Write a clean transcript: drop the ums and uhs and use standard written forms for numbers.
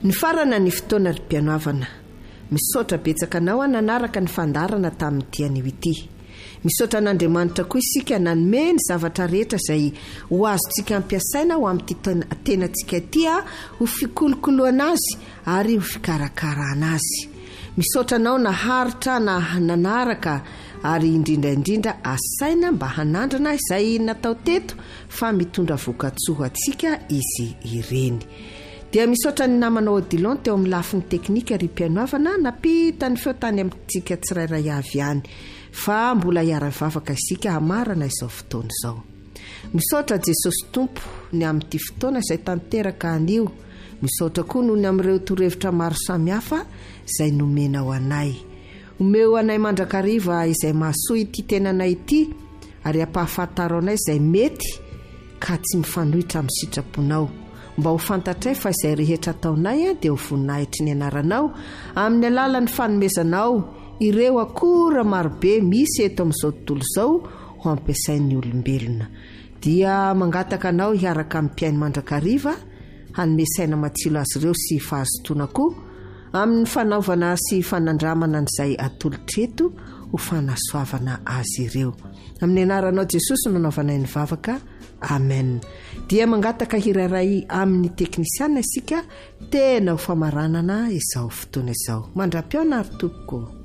Ny farana ny fotoana rim-pianavana. Misaotra betsaka anao nanaraka ny fandarana tamin'ity anio ity. Misaotra an'Andriamanitra koa isika nanome ny zavatra rehetra izay ho azontsika ampiasaina ho amin'ity tenantsika ity ho fikolokoloana azy ary ho fikarakarana azy. Misaotra anao naharitra nanaraka ary indrindra asaina mba hanandrana izay natao teto fa mitondra voka-tsoa antsika izy ireny. Dia misaotra ny namanao Odilon teo amin'ny lafiny teknika rim-pianavana napita ny feo tany amintsika tsirairay avy ihany fa mbola hiara-vavaka isika hamarana izao fotoana izao. Misaotra Jesosy Tompo ny amin'ity fotoana izay tanteraka anio. Misaotra koa noho ny amin'ireo torohevitra maro samihafa izay nomena ho anay. Omeo anay mandrakariva izay mahasoa ity tenanay ity ary ampahafantaro anay izay mety ka tsy mifanohitra amin'ny sitraponao. Mba ho fantatray fa izay rehetra ataonay dia ho voninahitry ny anaranao amin'ny alalan'ny fanomezanao ireo akora marobe misy eto amin'izao tontolo izao ho ampiasain'ny olombelona. Dia mangataka anao hiaraka amin'ny mpiaino mandrakariva hanome saina matsilo azy ireo sy fahazotoana koa amin'ny fanaovana sy fanandramana n'izay atolotreto ho fanasoavana azy ireo. Amin'ny anaranao Jesosy no nanaovanay ny vavaka. Amen. Dia mangataka hirairay amin'ny teknisiana isika tena ho famaranana izao fotoana izao. Mandra-piona ary tompoko.